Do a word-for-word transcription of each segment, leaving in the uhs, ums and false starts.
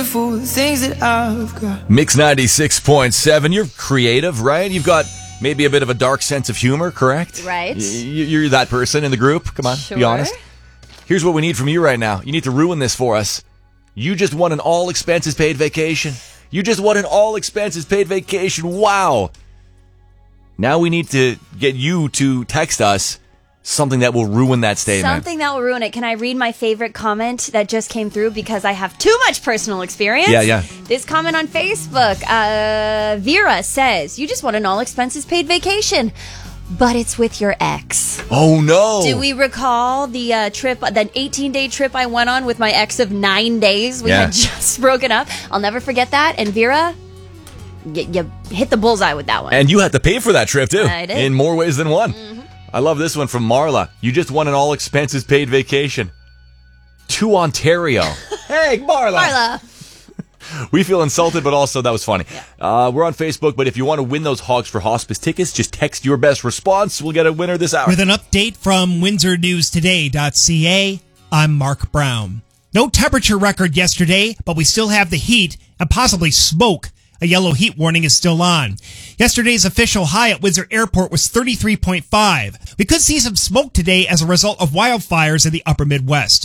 for the things that I've got. Mix ninety-six point seven. You're creative, right? You've got maybe a bit of a dark sense of humor, correct? Right. Y- you're that person in the group. Come on, sure. Be honest. Here's what we need from you right now. You need to ruin this for us. You just won an all expenses paid vacation. You just won an all expenses paid vacation. Wow. Now we need to get you to text us something that will ruin that statement. Something that will ruin it. Can I read my favorite comment that just came through because I have too much personal experience? Yeah, yeah. This comment on Facebook. Uh, Vera says, you just want an all expenses paid vacation, but it's with your ex. Oh, no. Do we recall the uh, trip, that eighteen-day trip I went on with my ex of nine days? We Yeah. had just broken up. I'll never forget that. And Vera, y- you hit the bullseye with that one. And you had to pay for that trip, too. I did. In more ways than one. Mm-hmm. I love this one from Marla. You just won an all expenses paid vacation to Ontario. Hey, Marla. Marla. We feel insulted, but also that was funny. Yeah. Uh, we're on Facebook, but if you want to win those Hogs for Hospice tickets, just text your best response. We'll get a winner this hour. With an update from Windsor News Today dot C A, I'm Mark Brown. No temperature record yesterday, but we still have the heat and possibly smoke. A yellow heat warning is still on. Yesterday's official high at Windsor Airport was thirty-three point five. We could see some smoke today as a result of wildfires in the upper Midwest.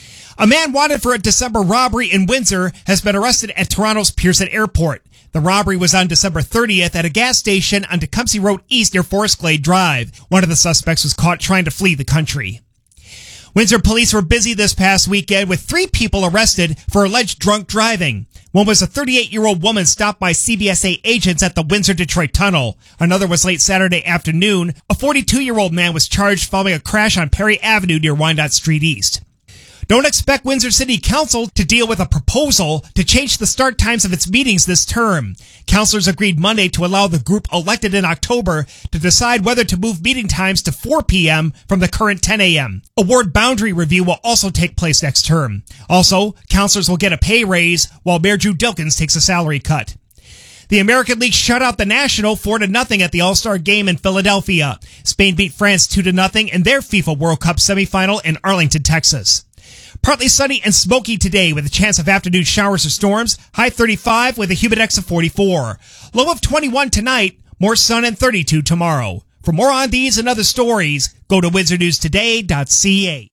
A man wanted for a December robbery in Windsor has been arrested at Toronto's Pearson Airport. The robbery was on December thirtieth at a gas station on Tecumseh Road East near Forest Glade Drive. One of the suspects was caught trying to flee the country. Windsor police were busy this past weekend with three people arrested for alleged drunk driving. One was a thirty-eight-year-old woman stopped by C B S A agents at the Windsor-Detroit Tunnel. Another was late Saturday afternoon. A forty-two-year-old man was charged following a crash on Perry Avenue near Wyandotte Street East. Don't expect Windsor City Council to deal with a proposal to change the start times of its meetings this term. Councilors agreed Monday to allow the group elected in October to decide whether to move meeting times to four p.m. from the current ten a.m. A ward boundary review will also take place next term. Also, councilors will get a pay raise while Mayor Drew Dilkins takes a salary cut. The American League shut out the National four to nothing at the All-Star Game in Philadelphia. Spain beat France two to nothing in their FIFA World Cup semifinal in Arlington, Texas. Partly sunny and smoky today with a chance of afternoon showers or storms. High thirty-five with a humidex of forty-four. Low of twenty-one tonight. More sun and thirty-two tomorrow. For more on these and other stories, go to Windsor News Today dot C A.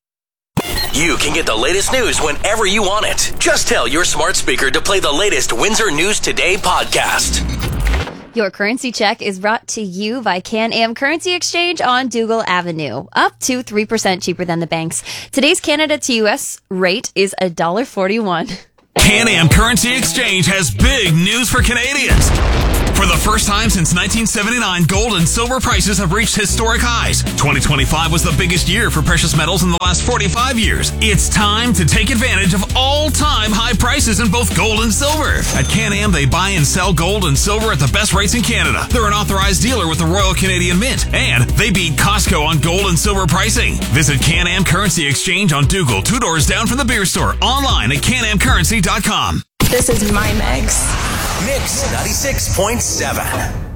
You can get the latest news whenever you want it. Just tell your smart speaker to play the latest Windsor News Today podcast. Your currency check is brought to you by Can-Am Currency Exchange on Dougal Avenue. Up to three percent cheaper than the banks. Today's Canada to U S rate is one dollar forty-one. Can-Am Currency Exchange has big news for Canadians. For the first time since nineteen seventy-nine, gold and silver prices have reached historic highs. twenty twenty-five was the biggest year for precious metals in the last forty-five years. It's time to take advantage of all-time high prices in both gold and silver. At Can-Am, they buy and sell gold and silver at the best rates in Canada. They're an authorized dealer with the Royal Canadian Mint, and they beat Costco on gold and silver pricing. Visit Can-Am Currency Exchange on Dougal, two doors down from the beer store, online at can am currency dot com. This is my mix. Mix ninety-six point seven.